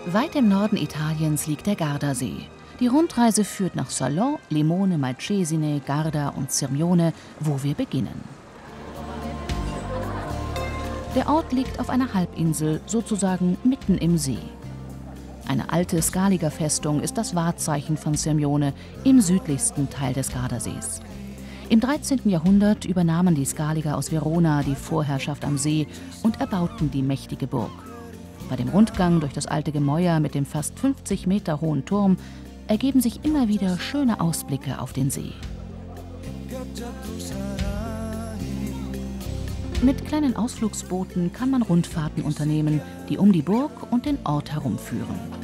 Weit im Norden Italiens liegt der Gardasee. Die Rundreise führt nach Salò, Limone, Malcesine, Garda und Sirmione, wo wir beginnen. Der Ort liegt auf einer Halbinsel, sozusagen mitten im See. Eine alte Scaliger-Festung ist das Wahrzeichen von Sirmione im südlichsten Teil des Gardasees. Im 13. Jahrhundert übernahmen die Scaliger aus Verona die Vorherrschaft am See und erbauten die mächtige Burg. Bei dem Rundgang durch das alte Gemäuer mit dem fast 50 Meter hohen Turm ergeben sich immer wieder schöne Ausblicke auf den See. Mit kleinen Ausflugsbooten kann man Rundfahrten unternehmen, die um die Burg und den Ort herumführen.